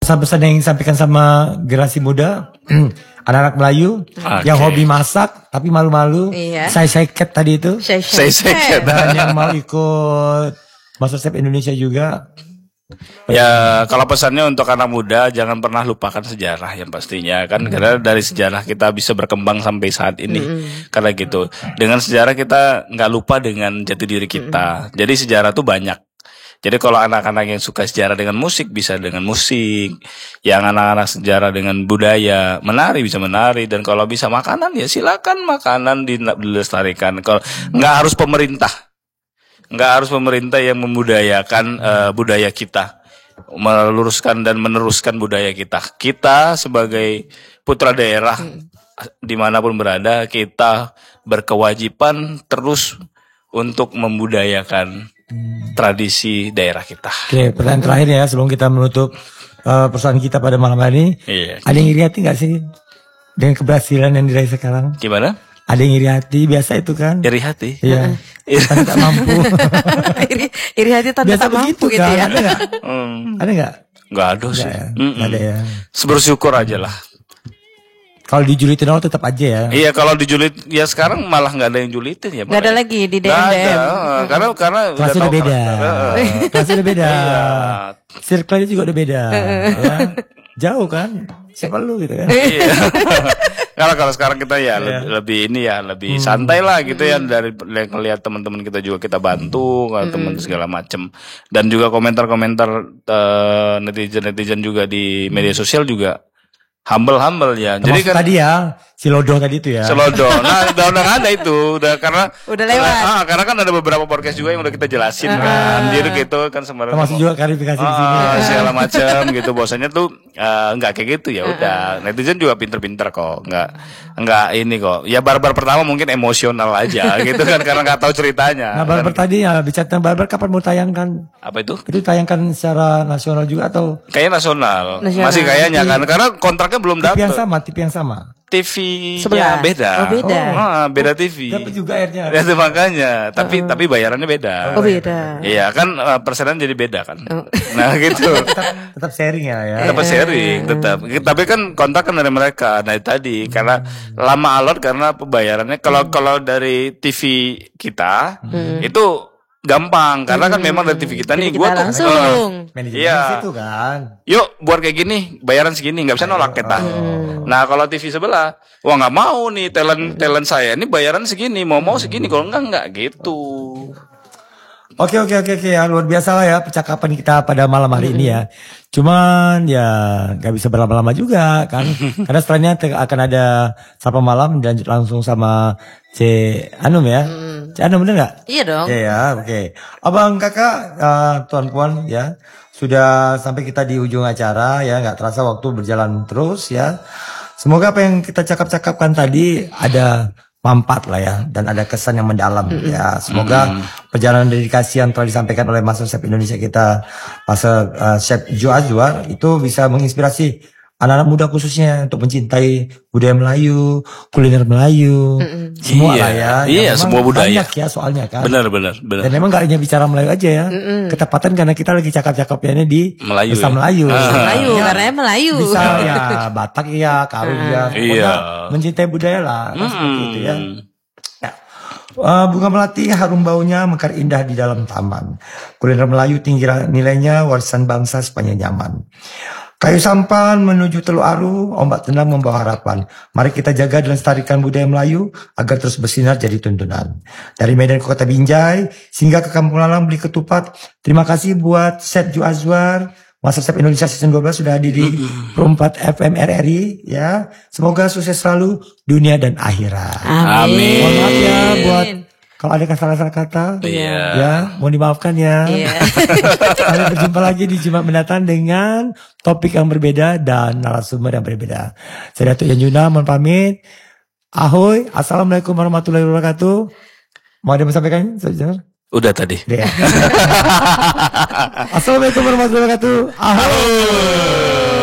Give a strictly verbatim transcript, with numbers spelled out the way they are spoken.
pesan-pesan yang disampaikan sama generasi muda, anak-anak Melayu okay. yang hobi masak tapi malu-malu, iya. saya seket tadi itu, saya seket, dan yang mau ikut MasterChef Indonesia juga. Ya, kalau pesannya untuk anak muda jangan pernah lupakan sejarah yang pastinya kan, hmm. karena dari sejarah kita bisa berkembang sampai saat ini. Hmm. Karena gitu, dengan sejarah kita nggak lupa dengan jati diri kita. Hmm. Jadi sejarah tuh banyak. Jadi kalau anak-anak yang suka sejarah dengan musik bisa dengan musik, yang anak-anak sejarah dengan budaya menari bisa menari, dan kalau bisa makanan ya silakan makanan dilestarikan. Kalau nggak harus pemerintah, nggak harus pemerintah yang membudayakan uh, budaya kita, meluruskan dan meneruskan budaya kita. Kita sebagai putra daerah hmm. dimanapun berada, kita berkewajiban terus untuk membudayakan Hmm. tradisi daerah kita. Oke, pertanyaan terakhir ya sebelum kita menutup uh, persoalan kita pada malam hari. Iya. Ada yang iri hati nggak sih dengan keberhasilan yang diraih sekarang? Gimana? Ada yang iri hati, biasa itu kan? Iri hati? Iya. Tanpa tak mampu. iri, iri hati tanpa biasa tak mampu begitu, gitu kan? ya? Ada nggak? Hmm. Ada nggak? Nggak ada sih. Ya? Nggak ada ya. Bersyukur aja lah. Kalau dijulitin orang tetap aja ya. Iya, kalau dijulit ya sekarang malah nggak ada yang julitin ya. Nggak ada lagi di D M D M. Nggak ada, karena karena kelas udah beda. Kelas udah beda. Circle juga udah beda. Ya. Jauh kan? Siapa lu gitu kan? Iya. Kalau kalau sekarang kita ya lebih, lebih ini ya lebih hmm. santai lah gitu ya, dari ngelihat teman-teman kita juga kita bantu, hmm. teman segala macem, dan juga komentar-komentar uh, netizen-netizen juga di media sosial juga. Humble-humble ya. Termasuk jadi kan tadi ya, si Lodo tadi itu ya. Si Lodo. Nah, udah udah ada itu, udah karena udah lewat. Ah, karena kan ada beberapa podcast juga yang udah kita jelasin uh, kan. Jadi gitu kan sebenarnya. Termasuk juga klarifikasi ah, di sini ya. Segala macam gitu. Bahwasanya tuh uh, enggak kayak gitu ya udah. Uh, Netizen juga pinter-pinter kok. Enggak enggak ini kok. Ya barbar pertama mungkin emosional aja gitu kan karena enggak tahu ceritanya. Nah, barbar tadi ya bicara tentang barbar kapan mau tayangkan? Apa itu? Itu tayangkan secara nasional juga atau? Kayaknya nasional. nasional. Masih kayaknya kan karena kontraknya belum dapat. T V yang sama, T V yang sama. T V-nya beda. Oh, beda. Oh, ah, beda T V. Dapat juga airnya. Ya, makanya, tapi uh-uh. tapi bayarannya beda. Oh, beda. Iya, kan uh, persenan jadi beda kan. Oh. Nah, gitu. tetap, tetap sharing ya, ya. Tetap sharing, tetap. Tapi kan kontak kan dari mereka. Nah, tadi karena lama alot karena pembayarannya kalau kalau dari T V kita hmm. itu gampang karena kan memang dari T V kita nih kita gua langsung uh, iya itu kan yuk buat kayak gini bayaran segini nggak bisa nolak kita. Hmm. Nah kalau T V sebelah wah nggak mau nih talent talent saya ini bayaran segini mau mau segini kalau enggak enggak gitu. Oke oke oke oke ya luar biasa lah ya percakapan kita pada malam hari ini ya. Cuman ya nggak bisa berlama-lama juga kan karena setelahnya akan ada Sapa Malam dan langsung sama C Anum ya. C Anum bener nggak? Iya dong. Iya ya oke. Okay. Abang kakak uh, tuan puan ya sudah sampai kita di ujung acara ya, nggak terasa waktu berjalan terus ya. Semoga apa yang kita cakap-cakapkan tadi ada manfaat lah ya dan ada kesan yang mendalam mm-hmm. ya. Semoga mm-hmm. perjalanan dedikasi yang telah disampaikan oleh MasterChef Indonesia kita, Master uh, Chef Jo Azwar itu bisa menginspirasi anak-anak muda khususnya untuk mencintai budaya Melayu, kuliner Melayu, mm-hmm. semua iya, lah ya. Iya, semua budaya. Banyak ya soalnya kan. Benar, benar, benar. Dan memang gak hanya bicara Melayu aja ya. Mm-hmm. Ketepatan karena kita lagi cakap-cakapnya di Melayu. Bahasa Ya? Melayu. Ah. Melayu, ya, karena Melayu. Bisa ya, Batak ya, Karung ya. Iya. Mencintai budaya lah, kan mm-hmm. seperti itu ya. Ya. Uh, bunga melati harum baunya mekar indah di dalam taman. Kuliner Melayu tinggi nilainya, warisan bangsa sepanjang zaman. Kayu sampan menuju Teluk Aru, ombak tenang membawa harapan. Mari kita jaga dan lestarikan budaya Melayu agar terus bersinar jadi tuntunan. Dari Medan ke Kota Binjai, sehingga ke Kampung Lalang beli ketupat. Terima kasih buat Chef Jo Azwar, MasterChef Indonesia Season dua belas sudah hadir di Perempat F M R R I ya. Semoga sukses selalu dunia dan akhirat. Amin. Mohon maaf ya buat kalau ada salah-salah kata, yeah. ya mohon dimaafkan ya. Yeah. Sampai berjumpa lagi di Jumat mendatang dengan topik yang berbeda dan narasumber yang berbeda. Saya Datuk Yanjuna mohon pamit. Ahoy, assalamualaikum warahmatullahi wabarakatuh. Mau ada yang sampaikan? Udah tadi. Ya. Assalamualaikum warahmatullahi wabarakatuh. Ahoy.